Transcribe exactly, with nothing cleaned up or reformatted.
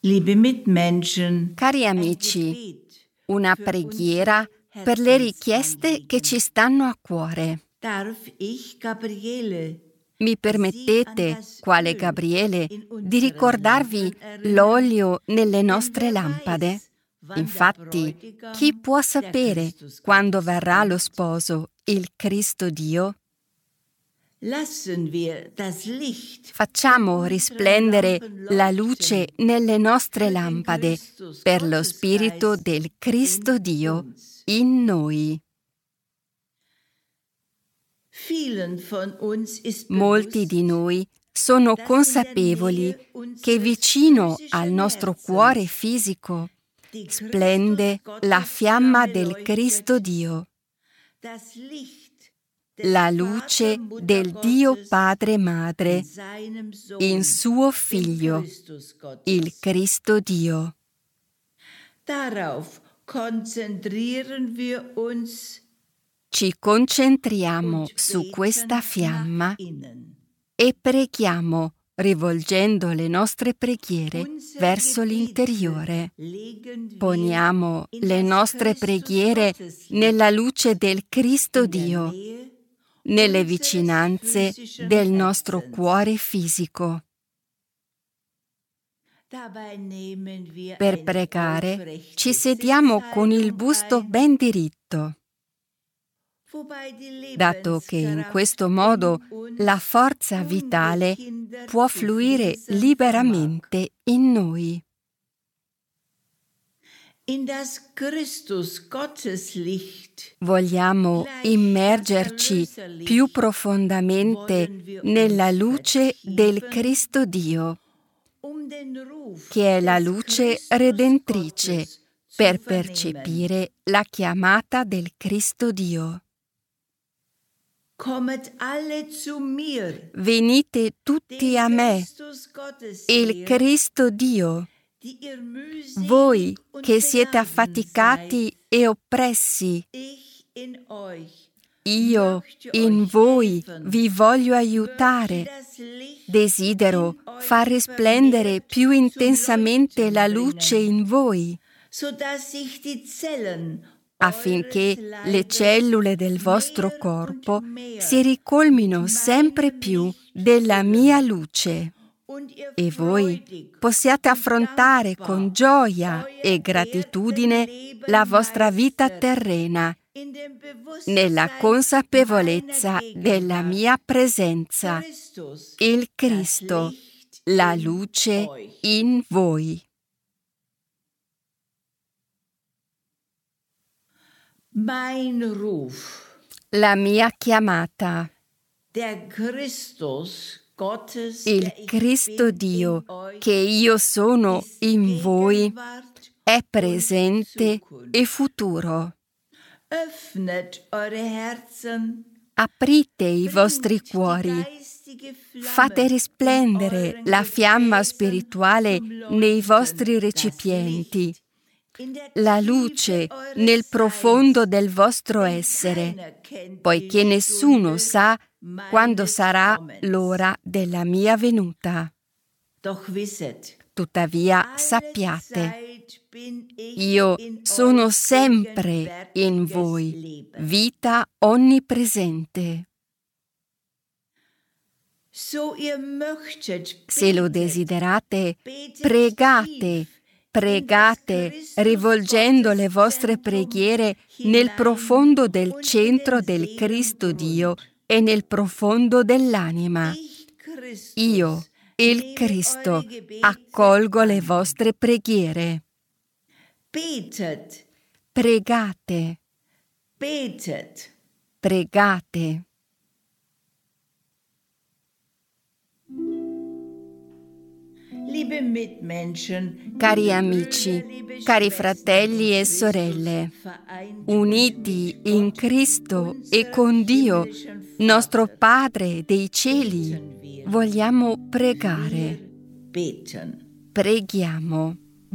Liebe Mitmenschen, Cari amici, una preghiera per le richieste che ci stanno a cuore. darf ich Gabriele, Mi permettete, quale Gabriele, di ricordarvi l'olio nelle nostre lampade? Infatti, chi può sapere quando verrà lo sposo, il Cristo Dio? Lassen wir das Licht Facciamo risplendere la luce nelle nostre lampade per lo Spirito del Cristo Dio in noi. Vielen von uns ist Molti di noi sono consapevoli che vicino al nostro cuore fisico splende la fiamma del Cristo Dio, das Licht la luce del Dio Padre Madre seinem Sohn, in suo Figlio, Christus Gottes. il Cristo Dio. Darauf konzentrieren wir uns Ci concentriamo und su beten questa fiamma nach innen. e preghiamo, rivolgendo le nostre preghiere Unsere verso Gebete l'interiore. legen wir Poniamo in le das nostre Christus preghiere Gotteslicht, nella luce del Cristo in der Dio, Nähe nelle unseres vicinanze physischen del nostro Herzens. cuore fisico. Dabei nehmen wir Per eine pregare aufrechte ci sediamo con il Sitzhaltung busto ein, ben diritto, wobei die dato che in Lebenskraft questo modo in uns la forza vitale ungehindert può zu fluire fließen liberamente in noi. in das Christus Gotteslicht Vogliamo immergerci più profondamente nella luce del Cristo Dio, um den Ruf che è la des luce Christus redentrice, Gottes zu per vernehmen. percepire la chiamata del Cristo Dio. Kommet alle zu mir, Venite tutti den a me, Christus Gottes il sehen, Cristo Dio, die ihr mühselig voi und che siete beladen affaticati seid. e oppressi. Ich in euch Io möchte in euch voi helfen, vi voglio möchte aiutare. das Licht Desidero in euch far risplendere vermehrt più zum intensamente Leuchten la bringen, luce in voi, sodass sich die Zellen affinché eures le Leibes cellule del vostro mehr corpo und mehr si ricolmino mit sempre meinem più Licht della füllen mia luce und ihr e voi freudig possiate und affrontare dankbar con gioia euer e gratitudine Erdenleben la vostra vita meistert, terrena, in dem Bewusstsein nella consapevolezza meiner della Gegenwart. mia presenza, Christus, il das Cristo, Licht la in luce euch. in voi. Mein Ruf, La mia chiamata, der Christus Gottes, il der ich Cristo bin Dio in euch, che io sono ist in voi, Gegenwart è und presente Zukunft. e futuro. Öffnet eure Herzen, Aprite i vostri bringt die cuori, geistige Flamme fate risplendere in euren la fiamma Gefäßen spirituale zum nei Leuchten, vostri das recipienti, Licht in der la Tiefe luce eures nel profondo Seins, del vostro denn essere, keiner kennt poiché die nessuno Stunde sa quando meines sarà Kommens. l'ora della mia venuta. Doch wisset, Tuttavia alle sappiate, Zeit bin ich io in sono euch sempre in gegenwärtiges voi, Leben. vita onnipresente. So ihr möchtet, Se lo betet, desiderate, betet pregate, tief pregate, in das Christus rivolgendo le Gottes vostre Zentrum preghiere nel hinein profondo del und in centro den del Cristo Seelengrund. Dio e nel profondo dell'anima. Ich, Christus, Io, il nehme Cristo, eure Gebete accolgo le an. vostre preghiere. Betet, Pregate, betet. pregate. Liebe Mitmenschen, Cari liebe amici, Brüder, liebe cari Schwestern fratelli in e Christus, sorelle, vereint uniti und mit in Gott, Cristo e unserem con Dio, himmlischen nostro Vater, Padre dei cieli, beten wir. vogliamo pregare. Wir beten. Preghiamo.